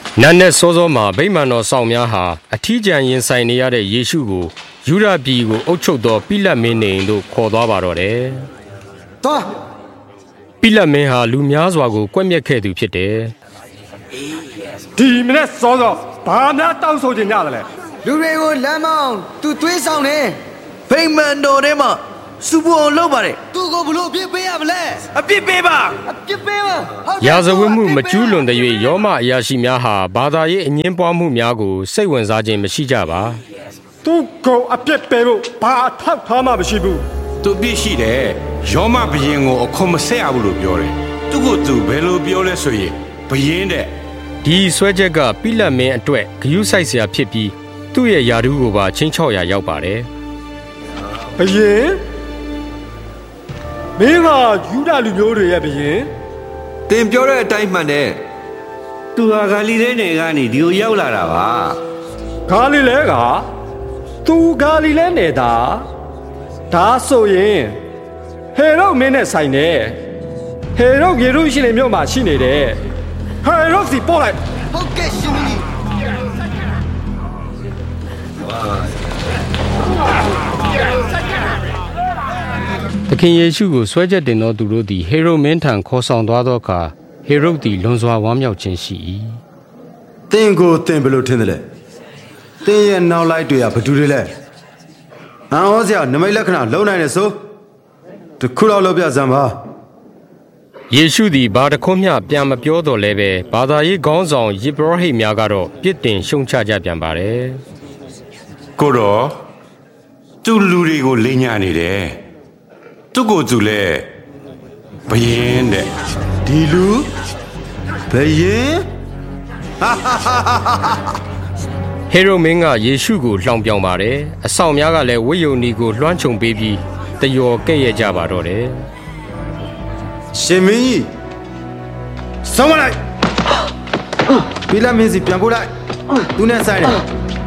နတ်နဲ့စောစောမှာဗိမာန်တော်ဆောင်များဟာအထီးကျန်ရင်ဆိုင်နေရတဲ့ယေရှုကိုယူဒပြည်ကိုအုပ်ချုပ်သောပိလတ်မင်းနေတို့ခေါ်သွားပါတော့တယ်။သွားပိလတ်မင်းဟာလူများစွာကိုကွက်မြက်ခဲ့သူဖြစ်တယ်။ဒီမနေ့စောစောဘာများတောင်းဆိုချင်ကြတယ်လဲ။လူတွေကိုလမ်းမောင်းသူသွေးဆောင်နေဗိမာန်တော်ထဲမှာစူပူအောင်လုပ်ပါတယ်သူကိုဘလို့အပြစ်ပေးရမလဲအပြစ်ပေးပါအပြစ်ပေးပါရာဇဝတ်မှုမကျူးလွန်တဲ့၍ယောမအရာရှိများဟာဘာသာရေးအငင်းပွားမှုများကိုစိတ်ဝင်စားခြင်းမရှိကြပါသူကိုအပြစ်ပေးဖို့ဘာအထောက်ထားမှမရှိဘူးသူပြစ်ရှိတယ်ယောမဘရင်ကိုအခွန်မဆက်ရဘူးလို့ပြောတယ်သူကိုသူဘယ်လိုပြောလဲဆိုရင်ဘရင်တဲ့ဒီဆွဲချက်ကပိလတ်မင်းအတွက်ဂယုစိုက်စရာဖြစ်ပြီးသူ့ရဲ့ယာတုကိုပါချင်းချော့ရာရောက်ပါတယ်ဘရင်မင်းကယူဒလူမျိုးတွေရဲ့ဘရင်တင်ပြောတဲ့အတိုင်းမှန်တယ်သူဟာဂါလိလဲနယ်ကနေဒီကိုရောက်လာတာပါဂါလိလဲကသူဂါလိလဲနယ်တာဒါဆိုရင်ဟေရုမင်းနဲ့ဆိုင်တယ်ဟေရုယေရုရှလင်မြို့မှာရှိနေတယ်ဟေရုစီပို့လိုက်ဟုတ်ကဲ့ရှင်ကြီးသခင်ယေရှုကိုဆွဲချက်တင်သောသူတို့သည်ဟေရုမင်းထံခေါ်ဆောင်သွားသောအခါဟေရုသည်လွန်စွာဝမ်းမြောက်ခြင်းရှိ၏သင်ကိုသင်ဘယ်လိုထင်သလဲသင်ရဲ့နောက်လိုက်တွေကဘယ်သူတွေလဲအံ့ဩစရာနမိတ်လက္ခဏာလုံနိုင်တယ်ဆိုတခုတော့လုပ်ပြစမ်းပါယေရှုသည်ဘာတစ်ခွန်းမျှပြန်မပြောတော့လဲပဲဘာသာရေးခေါင်းဆောင်ယေဘရဟိတ်များကတော့ပြစ်တင်ရှုံချကြပြန်ပါတယ်ကိုတော့သူလူတွေကိုလိညာနေတယ်သူကိုသူလဲဘယင်းတဲ့ဒီလူဘယင်းဟေရုမင်းကယေရှုကိုလှောင်ပြောင်ပါတယ်အဆောင်များကလည်းဝိယုန်နီကိုလွှမ်းခြုံပေးပြီးတယောကဲ့ရဲ့ကြပါတော့တယ်ရှင်မင်းကြီးဆုံးမလိုက်ပိလတ်မင်းစီပြန်ပို့လိုက်သူနဲ့ဆိုင်တယ်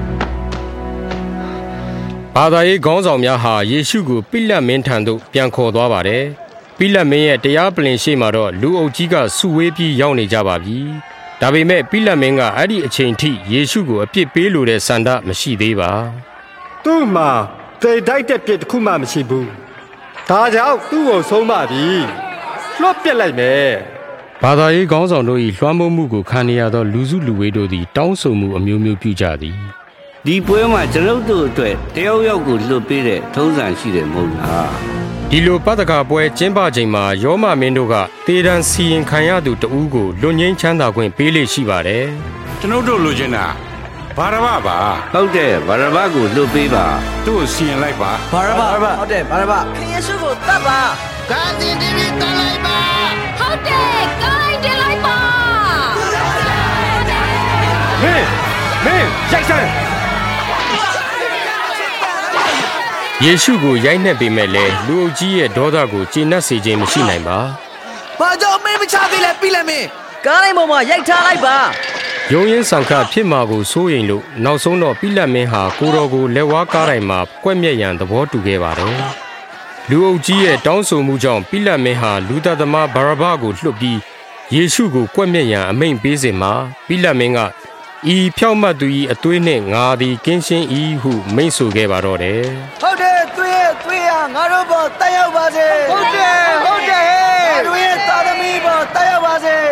ဘာသာရေးခေါင်းဆောင်များဟာယေရှုကိုပိလတ်မင်းထံသို့ပြန်ခေါ်သွားပါတယ်ပိလတ်မင်းရဲ့တရားပလင်ရှိမှတော့လူအုပ်ကြီးကစုဝေးပြီးရောက်နေကြပါပြီဒါပေမဲ့ပိလတ်မင်းကအဲ့ဒီအချိန်ထိယေရှုကိုအပြစ်ပေးလိုတဲ့ဆန္ဒမရှိသေးပါသူ့မှာတေတိုက်တဲ့ပြစ်တစ်ခုမှမရှိဘူးဒါကြောင့်သူ့ကိုဆုံးမပြီလွတ်ပြစ်လိုက်မယ်ဘာသာရေးခေါင်းဆောင်တို့၏လွှမ်းမိုးမှုကိုခံရသောလူစုလူဝေးတို့သည်တောင်းဆိုမှုအမျိုးမျိုးပြုကြသည်ဒီပွဲမှာကျွန်ုပ်တို့အတွက်တယောက်ယောက်ကိုလွတ်ပေးတဲ့ထုံးစံရှိတယ်မဟုတ်လားဒီလိုပတ္တကပွဲကျင်းပချိန်မှာယောမမင်းတို့ကတေတံစီရင်ခံရသူတဦးကိုလွတ်ငင်းချမ်းသာခွင့်ပေးလေရှိပါတယ်ကျွန်ုပ်တို့လိုချင်တာဘာရဘပါဟုတ်တယ်ဘာရဘကိုလွတ်ပေးပါသူ့ကိုစီရင်လိုက်ပါဘာရဘဟုတ်တယ်ဘာရဘခင်ယေရှုကိုတတ်ပါဂန္ဒီတီဗီတတ်လိုက်ပါဟုတ်တယ်ဂိုင်းတင်လိုက်ပါမင်းရိုက်စမ်းယေရှုကိုရိုက်နှက်ပေမဲ့လည်းလူအုပ်ကြီးရဲ့ဒေါသကိုကျေနပ်စေခြင်းမရှိနိုင်ပါ။ဘာကြောင့်မင်းမချသေးလဲပြီးလဲမင်းကားတိုင်းပေါ်မှာရိုက်ထားလိုက်ပါယုံရင်ဆောင်ခဖြစ်မှာကိုစိုးရိမ်လို့နောက်ဆုံးတော့ပိလတ်မင်းဟာကိုတော်ကိုလက်ဝါးကားတိုင်းမှာကွက်မြက်ရန်သဘောတူခဲ့ပါတယ်လူအုပ်ကြီးရဲ့တောင်းဆိုမှုကြောင့်ပိလတ်မင်းဟာလူသားသမားဘာရဘကိုလွှတ်ပြီးယေရှုကိုကွက်မြက်ရန်အမိန့်ပေးစဉ်မှာပိလတ်မင်းကဤဖြောက်မှတ်သူ၏အသွေးနှင့်ငါသည်ကင်းရှင်း၏ဟုမိန့်ဆိုခဲ့ပါတော့တယ်ဟုတ်တယ်သွေးဟာငါတို့ပေါ်တက်ရောက်ပါစေဟုတ်တယ်ငါတို့ရဲ့သာသမီပေါ်တက်ရောက်ပါစေ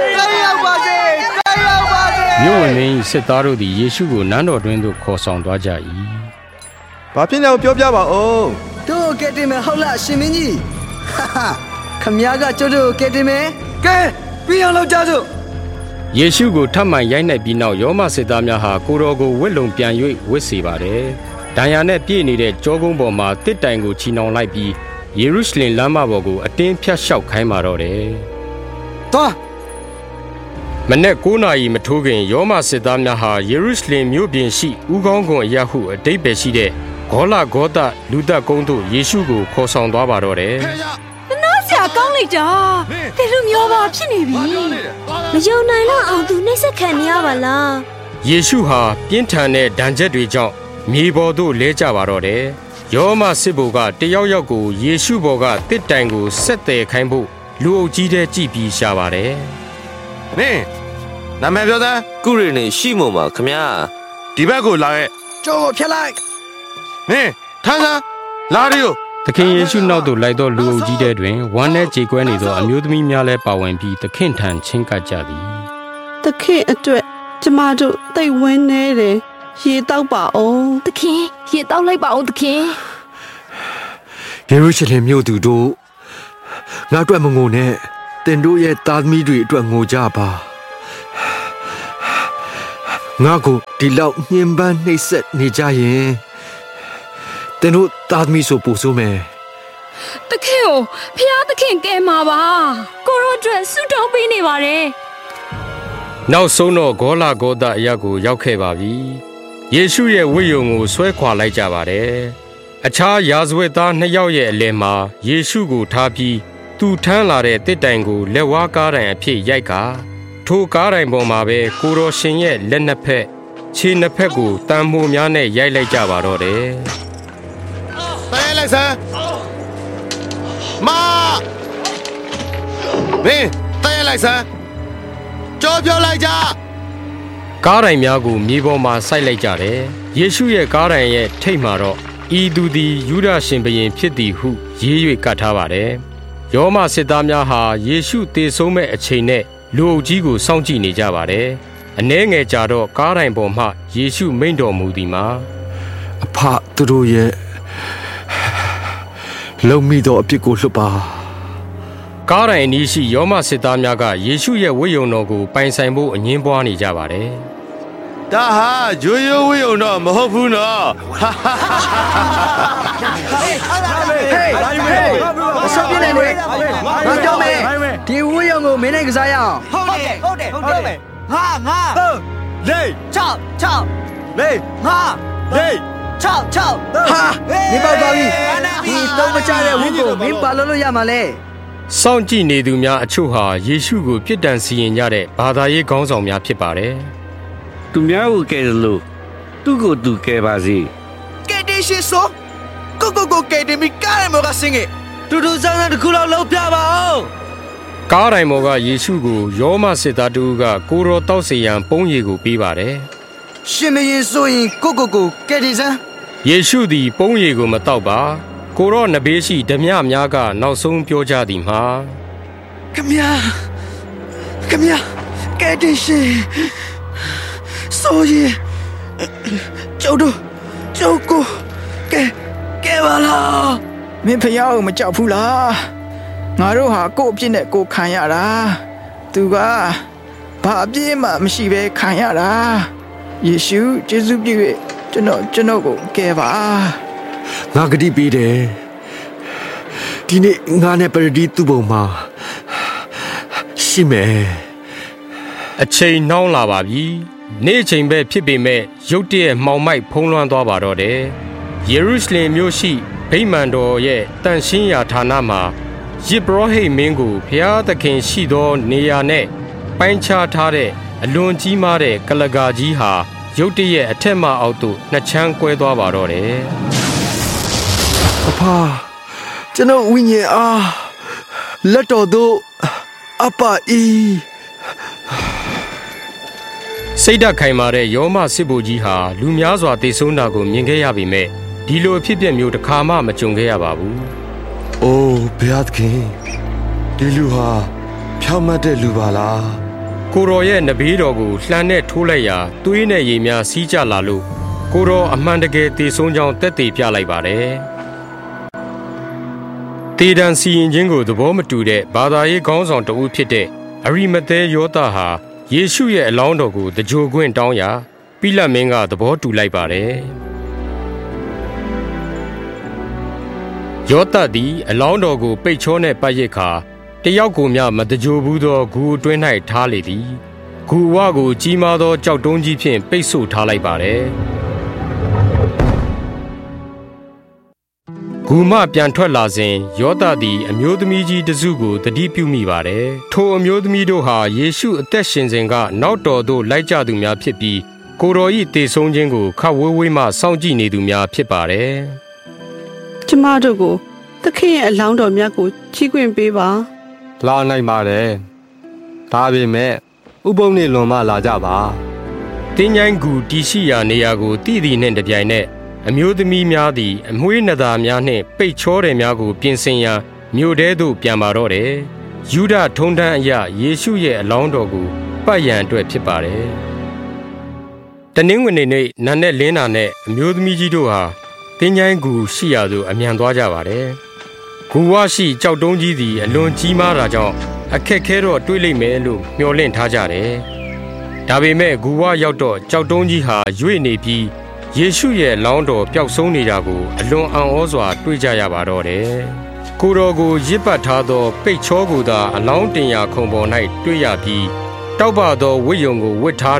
မြို့ဝင်၏စစ်သားတို့သည်ယေရှုကိုနန်းတော်တွင်သို့ခေါ်ဆောင်သွားကြ၏ဘာဖြစ်လဲပြောပြပါဦးတို့ကဲတင်မယ်ဟုတ်လားရှင်မင်းကြီးခမည်းကကျုပ်တို့ကဲတင်မယ်ကဲပြီးအောင်လုပ်ကြစို့ယေရှုကိုထပ်မံရိုက်နှက်ပြီးနောက်ယောမစစ်သားများဟာကိုတော်ကိုဝတ်လုံပြန်၍ဝတ်စေပါတယ်။ဒဏ်ရာနဲ့ပြည့်နေတဲ့ကြောကုန်းပေါ်မှာတစ်တိုင်ကိုချီနှောင်လိုက်ပြီးယေရုရှလင်လမ်းမပေါ်ကိုအတင်းဖြတ်လျှောက်ခိုင်းပါတော့တယ်။သွားမနေ့9နာရီမထိုးခင်ယောမစစ်သားများဟာယေရုရှလင်မြို့ပြင်ရှိဦးခေါင်းကွန်အရာဟုအတိတ်ပဲရှိတဲ့ဂေါလဂေါသလူသက်ကုန်းသို့ယေရှုကိုခေါ်ဆောင်သွားပါတော့တယ်။ဆရာကောင်းလိုက်တာဒီလိုမျိုးပါဖြစ်နေပြီမယုံနိုင်တော့အောင်သူနှိမ့်ဆက်ခံနေရပါလားယေရှုဟာပြင်းထန်တဲ့ဒဏ်ချက်တွေကြောင့်မြေပေါ်သို့လဲကျပါတော့တယ်ယောမစစ်ဘိုလ်ကတယောက်ယောက်ကိုယေရှုဘော်ကတစ်တိုင်ကိုဆက်တယ်ခိုင်းဖို့လူအုပ်ကြီးတဲ့ကြည်ပြီးရှာပါတယ်နင်းနာမည်ပြောစမ်းကုရီနေရှိမို့မှာခမရဒီဘက်ကိုလာခဲ့ကျော်ဖြတ်လိုက်မင်းထမ်းစမ်းလာရီယိုသခင်ယေရှုနောက်သို့လိုက်သောလူအုပ်ကြီးတဲ့တွင်ဝမ်းနဲ့ကြေကွဲနေသောအမျိုးသမီးများလည်းပါဝင်ပြီးသခင်ထံချင်းကပ်ကြသည်သခင်အတွက်ကျမတို့သိဝင်းနေတယ်ရေတောက်ပါအောင်သခင်ရေတောက်လိုက်ပါအောင်သခင်ယေရုရှလင်မြို့သူတို့ငါအတွက်မငိုနဲ့တင်တို့ရဲ့သားသမီးတွေအတွက်ငိုကြပါငါကိုဒီလောက်ညှဉ်းပန်းနှိပ်စက်နေကြရင်တင်တို့သားသမီးဆိုပို့ဆိုမယ်သခင်ကိုဖျားသခင်ကဲမှာပါကိုရောအတွက်ဆုတောင်းပေးနေပါတယ်နောက်ဆုံးတော့ဂေါလဂေါသအရပ်ကိုရောက်ခဲ့ပါပြီယေရှုရဲ့ဝိယုံကိုဆွဲခွာလိုက်ကြပါတယ်အခြားယာဇဝတ်သား2ယောက်ရဲ့အလယ်မှာယေရှုကိုထားပြီးသူထမ်းလာတဲ့တစ်တိုင်ကိုလက်ဝါးကားတိုင်အဖြစ်ရိုက်ကာထိုကားတိုင်ပေါ်မှာပဲကိုတော်ရှင်ရဲ့လက်နှစ်ဖက်ခြေနှစ်ဖက်ကိုတံမိုးများနဲ့ရိုက်လိုက်ကြပါတော့တယ်တဲလိုက်စမ်းမမင်းတဲလိုက်စမ်းကြောပြောလိုက်ကြကားတိုင်များကိုမြေပေါ်မှာစိုက်လိုက်ကြတယ်ယေရှုရဲ့ကားတိုင်ရဲ့ထိပ်မှာတော့ဤသူသည်ယူဒရှင်ဘုရင်ဖြစ်သည်ဟုရေး၍ကတ်ထားပါတယ်ယောမစစ်သားများဟာယေရှုသေဆုံးမဲ့အချိန်နဲ့လူအုပ်ကြီးကိုစောင့်ကြည့်နေကြပါတယ်အနှဲငယ်ကြာတော့ကားတိုင်ပေါ်မှယေရှုမိန့်တော်မူသည်မှာအဖသူတို့ရဲ့လုံမိသောအပြစ်ကိုလွတ်ပါကားတိုင်အနီးရှိယောမစစ်သားများကယေရှုရဲ့ဝိယုံတော်ကိုပိုင်ဆိုင်ဖို့အငင်းပွားနေကြပါတယ်ဒါဟာဂျိုးရိုးဝိယုံတော့မဟုတ်ဘူးနော်ဆောင်းပြနေတယ်ငါကြောက်မယ်ဒီဝိယုံကိုမင်းနဲ့ကစားရအောင်ဟုတ်တယ်ငါလေး6လေးငါလေး6ဟာဒီပေါက်သွားပြီဒီတော့မချတဲ့ဝိကိုမင်းပါလို့ရမှာလဲစောင့်ကြည့်နေသူများအချို့ဟာယေရှုကိုပြစ်ဒဏ်စီရင်ကြတဲ့ဘာသာရေးခေါင်းဆောင်များဖြစ်ပါတယ်သူများကိုကဲလို့သူ့ကိုသူကဲပါစေကဲတင်ရှိဆိုကိုကဲတင်မီကားရမကစင်ငယ်တူတူဆောင်တဲ့ခုလောက်လောက်ပြပါအောင်ကားတိုင်ပေါ်ကယေရှုကိုယောမစစ်သားတူကကိုတော်တောက်စီရန်ပုံးရည်ကိုပေးပါတယ်ရှင်မရင်ဆိုရင်ကိုကဲတင်စမ်းယေရှုသည်ပုံးရည်ကိုမတောက်ပါကိုရောနဘေးရှိဓမြများကနောက်ဆုံးပြောကြသည်မှာခမရကဲတင်ရှင်ဆိုရင်ကျုပ်ကိုကဲပါလားမင်းဖျားကိုမကြောက်ဘူးလားငါတို့ဟာကို့အပြစ်နဲ့ကိုခံရတာသူကဘာအပြစ်မှမရှိဘဲခံရတာယေရှုယေရှုပြု၍ကျွန်တော်ကိုကဲပါငါဂတိပေးတယ်ဒီနေ့ငါနဲ့ပရဒီသူ့ဘုံမှာရှိမယ်အချိန်နှောင်းလာပါပြီနေ့ချိန်ပဲဖြစ်ပေမဲ့ရုတ်တရက်မှောင်မိုက်ဖုံးလွှမ်းသွားပါတော့တယ်ယေရုရှလင်မြို့ရှိဗိမာန်တော်ရဲ့တန်ရှင်းရာဌာနမှာယစ်ဘရဟိမင်းကိုဘုရားသခင်ရှိသောနေရာနဲ့ပိုင်းခြားထားတဲ့အလွန်ကြီးမားတဲ့ကလကာကြီးဟာရုတ်တရက်အထက်မှအောက်သို့နှစ်ချမ်းကွဲသွားပါတော့တယ်အဖကျွန်တော်ဝိညာဉ်အားလက်တော်တို့အပအီစိတ်ဓာတ်ခိုင်မာတဲ့ယောမစစ်ဗိုလ်ကြီးဟာလူများစွာသေဆုံးတာကိုမြင်ခဲ့ရပေမဲ့ဒီလိုအဖြစ်အပျက်မျိုးတစ်ခါမှမကြုံခဲ့ရပါဘူး။အိုးဘုရားသခင်ဒီလူဟာဖြောင့်မတ်တဲ့လူပါလား။ကိုတော်ရဲ့နဘေးတော်ကိုလှမ်းနဲ့ထိုးလိုက်ရာသွေးနဲ့ရေများစီးကျလာလို့ကိုတော်အမှန်တကယ်သေဆုံးကြောင်းသက်သေပြလိုက်ပါတယ်။တေဒန်စီရင်ခြင်းကိုသဘောမတူတဲ့ဘာသာရေးခေါင်းဆောင်တဦးဖြစ်တဲ့အရိမသဲယောသဟာယေရှုရဲ့အလောင်းတော်ကိုတကြိုခွင့်တောင်းရာပိလတ်မင်းကသဘောတူလိုက်ပါတယ်ယောသသည်အလောင်းတော်ကိုပိတ်ချောနဲ့ပတ်ရစ်ခါတယောက်ကိုမျှမတကြိုဘူးသောဂူအတွင်း၌ထားလေသည်ဂူဝကိုကြီးမားသောကြောက်တုံးကြီးဖြင့်ပိတ်ဆို့ထားလိုက်ပါတယ်ဂူမှပြန်ထွက်လာစဉ်ယောသသည်အမျိုးသမီးကြီးတစုကိုတတိပြုမိပါတယ်ထိုအမျိုးသမီးတို့ဟာယေရှုအသက်ရှင်စဉ်ကနောက်တော်သို့လိုက်ကြသူများဖြစ်ပြီးကိုတော်၏တေဆုံးခြင်းကိုခပ်ဝေးဝေးမှစောင့်ကြည့်နေသူများဖြစ်ပါတယ်ကျမတို့ကိုသခင်ရဲ့အလောင်းတော်မြတ်ကိုကြီးခွင့်ပေးပါလာနိုင်ပါတယ်ဒါပေမဲ့ဥပုံနေလွန်မှလာကြပါတင်းញိုင်းကူတီရှိရာနေရာကိုတည်တည်နှင့်တပြိုင်နက်အမျိုးသမီးများသည်အမွှေးနသားများနှင့်ပိတ်ချောတယ်များကိုပြင်ဆင်ရန်မြို့ထဲသို့ပြန်ပါတော့တယ်ယူဒထုံတန်းအရယေရှုရဲ့အလောင်းတော်ကိုပတ်ရန်အတွက်ဖြစ်ပါတယ်တနင်္ဂနွေနေ့နံနက်လင်းတာနဲ့အမျိုးသမီးကြီးတို့ဟာတင်းញိုင်းကူရှိရာသို့အမြန်သွားကြပါတယ်ဂူဝရှိကြောက်တုံးကြီးသည်အလွန်ကြီးမားတာကြောင့်အခက်ခဲတော့တွေးလိမ့်မယ်လို့မျှော်လင့်ထားကြတယ်ဒါပေမဲ့ဂူဝရောက်တော့ကြောက်တုံးကြီးဟာရွေ့နေပြီးယေရှုရဲ့လောင်းတော်ပျောက်ဆုံးနေတာကိုအလွန်အံ့ဩစွာတွေ့ကြရပါတော့တယ်ကိုတော်ကိုရစ်ပတ်ထားသောပိတ်ချောကိုသာအလောင်းတင်ရာခုံပေါ်၌တွေ့ရပြီးတောက်ပသောဝိယုံကိုဝတ်ထား